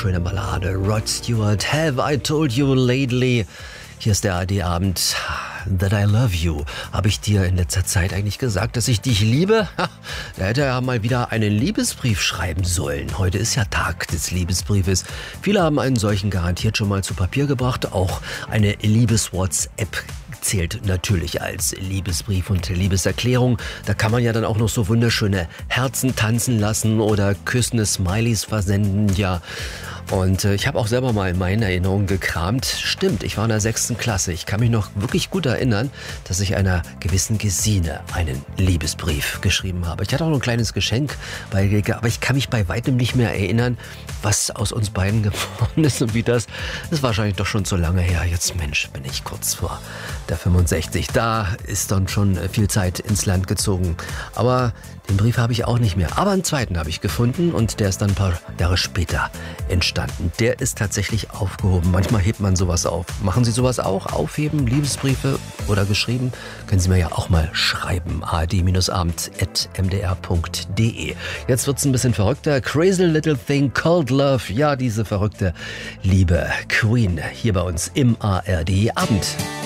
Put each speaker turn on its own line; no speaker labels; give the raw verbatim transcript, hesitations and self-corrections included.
wunderschöne Ballade. Rod Stewart, Have I Told You Lately? Hier ist der A R D-Abend. That I Love You. Habe ich dir in letzter Zeit eigentlich gesagt, dass ich dich liebe? Ha, da hätte er ja mal wieder einen Liebesbrief schreiben sollen. Heute ist ja Tag des Liebesbriefes. Viele haben einen solchen garantiert schon mal zu Papier gebracht. Auch eine Liebes-WhatsApp zählt natürlich als Liebesbrief und Liebeserklärung. Da kann man ja dann auch noch so wunderschöne Herzen tanzen lassen oder küssende Smileys versenden. Ja, und äh, ich habe auch selber mal in meinen Erinnerungen gekramt. Stimmt, ich war in der sechsten Klasse. Ich kann mich noch wirklich gut erinnern, dass ich einer gewissen Gesine einen Liebesbrief geschrieben habe. Ich hatte auch noch ein kleines Geschenk bei, aber ich kann mich bei weitem nicht mehr erinnern, was aus uns beiden geworden ist und wie das. Das ist wahrscheinlich doch schon so lange her. Jetzt, Mensch, bin ich kurz vor der fünfundsechzig. Da ist dann schon viel Zeit ins Land gezogen. Aber den Brief habe ich auch nicht mehr. Aber einen zweiten habe ich gefunden und der ist dann ein paar Jahre später entstanden. Der ist tatsächlich aufgehoben. Manchmal hebt man sowas auf. Machen Sie sowas auch? Aufheben, Liebesbriefe oder geschrieben? Können Sie mir ja auch mal schreiben. a r d abend at m d r punkt d e. Jetzt wird's ein bisschen verrückter. Crazy Little Thing Called Love. Ja, diese verrückte Liebe. Queen hier bei uns im A R D-Abend.